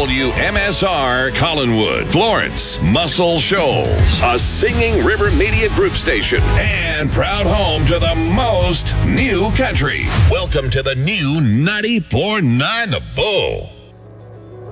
WMSR Collinwood, Florence, Muscle Shoals, a Singing River Media Group station, and proud home to the most new country. Welcome to the new 94.9 The Bull.